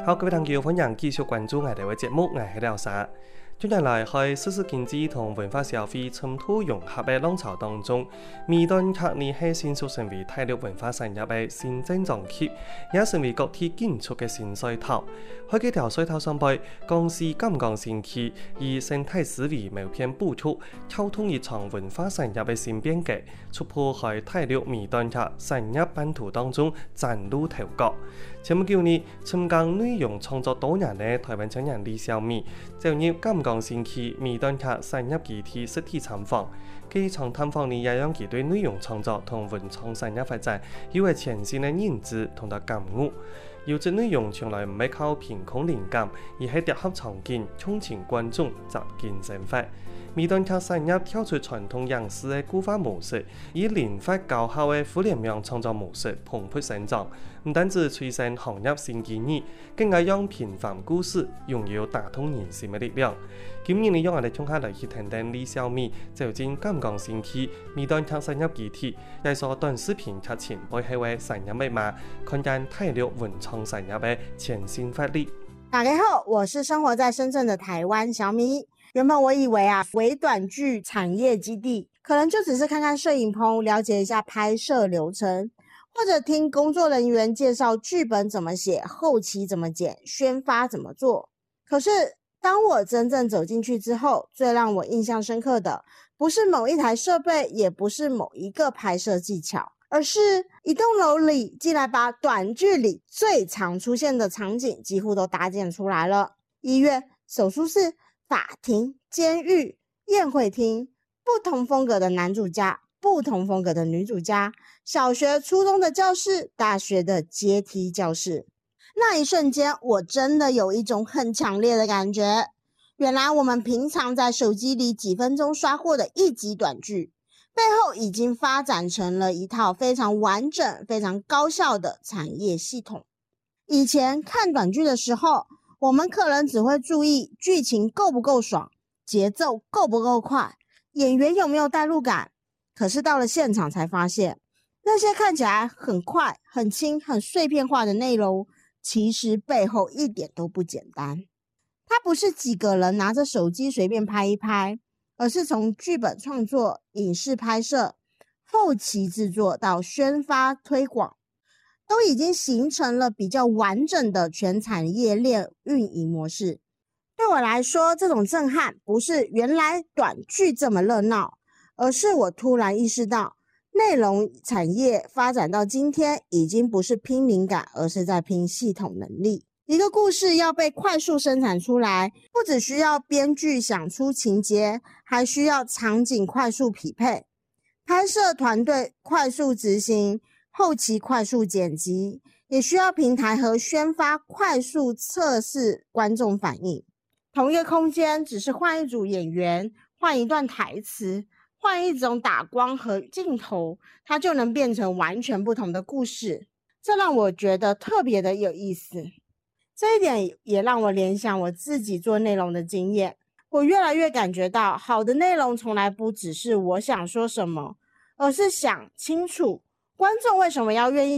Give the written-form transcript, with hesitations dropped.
好，各位朋友，歡迎繼續關注我哋嘅節目，我係廖沙。近年來，喺實施經濟同文化消費衝突融合嘅浪潮當中，面對客呢係迅速成為大陸文化產業嘅新增長期，也成為各地建築嘅新水頭。喺幾條水頭上邊，公司剛剛興起，以生態思維謀篇補出，溝通一場文化產業嘅新變革，突破喺大陸面對客產業版圖當中嶄露頭角。前不久呢，參加內容創作多年嘅台灣青年李小米，就入剛剛興起面對客產業集體實體參訪。佢從探訪呢，也讓佢對內容創作同文創產業發展有咗全新嘅認知同埋感悟。優質內容從來唔係靠憑空靈感，而係結合場景、充情觀眾、集見生活。面對客產業跳出傳統樣式嘅固化模式，以靈活高效嘅互聯網創作模式蓬勃成長，唔單止催生行業新機遇，更加讓平凡故事擁有打動人心嘅力量。今年呢，讓我哋衝下嚟去聽聽李小米就近剛剛興起面對客產業集體，也所短視頻劇情背後嘅產業密碼，看見大陸文創產業嘅全新發力。 大家好，我是生活在深圳的台灣小米。原本我以為微短劇產業基地可能就只是看看攝影棚，了解一下拍攝流程，或者聽工作人員介紹劇本怎麼寫，後期怎麼剪，宣發怎麼做。可是當我真正走進去之後，最讓我印象深刻的不是某一台設備，也不是某一個拍攝技巧，而是一棟樓裡竟然把短劇裡最常出現的場景幾乎都搭建出來了。醫院、手術室、法庭、監獄、宴會廳，不同風格的男主家，不同風格的女主家，小學、初中的教室，大學的階梯教室。那一瞬間，我真的有一種很強烈的感覺。原來我們平常在手機裡幾分鐘刷過的一集短劇，背後已經發展成了一套非常完整、非常高效的產業系統。以前看短劇的時候，我們可能只會注意劇情夠不夠爽，節奏夠不夠快，演員有沒有代入感。可是到了現場才發現，那些看起來很快、很輕、很碎片化的內容，其實背後一點都不簡單。它不是幾個人拿着手機隨便拍一拍，而是從劇本創作、影視拍攝、後期製作到宣發推廣，都已經形成了比較完整的全產業鏈運營模式。對我來說，這種震撼不是原來短劇這麼熱鬧，而是我突然意識到，內容產業發展到今天，已經不是拼靈感，而是在拼系統能力。一個故事要被快速生產出來，不只需要編劇想出情節，還需要場景快速匹配，拍攝團隊快速執行，後期快速剪輯，也需要平台和宣發快速測試觀眾反應。同一個空間，只是換一組演員，換一段台詞，換一種打光和鏡頭，它就能變成完全不同的故事。這讓我覺得特別的有意思。這一點也讓我聯想我自己做內容的經驗。我越來越感覺到，好的內容從來不只是我想說什麼，而是想清楚觀眾為什麼要願意